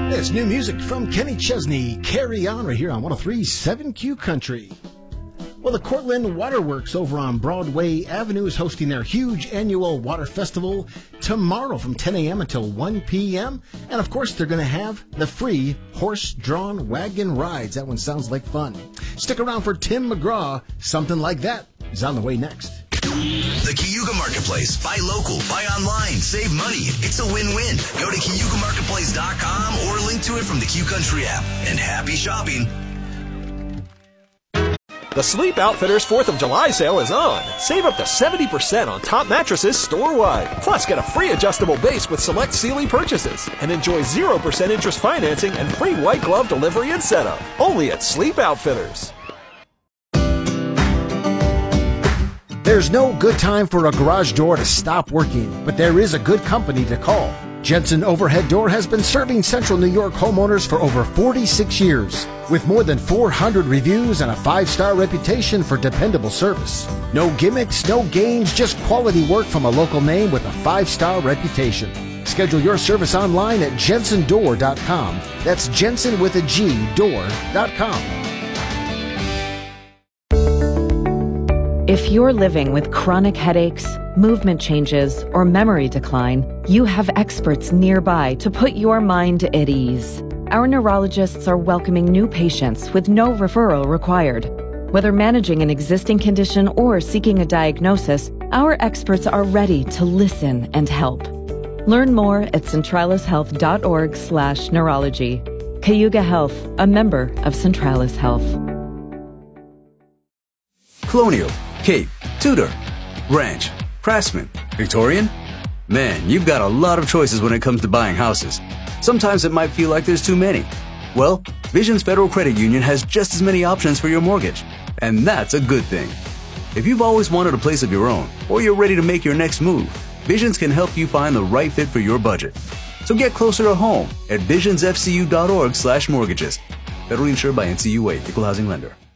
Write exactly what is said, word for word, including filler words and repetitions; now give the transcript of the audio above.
It's new music from Kenny Chesney. Carry On right here on one oh three point seven Q Country. Well, the Cortland Waterworks over on Broadway Avenue is hosting their huge annual water festival tomorrow from ten a.m. until one p.m. And, of course, they're going to have the free horse-drawn wagon rides. That one sounds like fun. Stick around for Tim McGraw. Something Like That is on the way next. The Cayuga Marketplace. Buy local, buy online, save money. It's a win-win. Go to Cayuga Marketplace dot com or link to it from the Q Country app. And happy shopping. The Sleep Outfitters fourth of July sale is on. Save up to seventy percent on top mattresses store-wide. Plus, get a free adjustable base with select Sealy purchases. And enjoy zero percent interest financing and free white glove delivery and setup. Only at Sleep Outfitters. There's no good time for a garage door to stop working, but there is a good company to call. Jensen Overhead Door has been serving Central New York homeowners for over forty-six years, with more than four hundred reviews and a five-star reputation for dependable service. No gimmicks, no games, just quality work from a local name with a five-star reputation. Schedule your service online at jensen door dot com. That's Jensen with a G, door dot com. If you're living with chronic headaches, movement changes, or memory decline, you have experts nearby to put your mind at ease. Our neurologists are welcoming new patients with no referral required. Whether managing an existing condition or seeking a diagnosis, our experts are ready to listen and help. Learn more at centralis health dot org slash neurology. Cayuga Health, a member of Centralis Health. Colonial, Cape, Tudor, Ranch, Craftsman, Victorian? Man, you've got a lot of choices when it comes to buying houses. Sometimes it might feel like there's too many. Well, Visions Federal Credit Union has just as many options for your mortgage. And that's a good thing. If you've always wanted a place of your own, or you're ready to make your next move, Visions can help you find the right fit for your budget. So get closer to home at visionsfcu dot org slash mortgages. Federally insured by N C U A, Equal Housing Lender.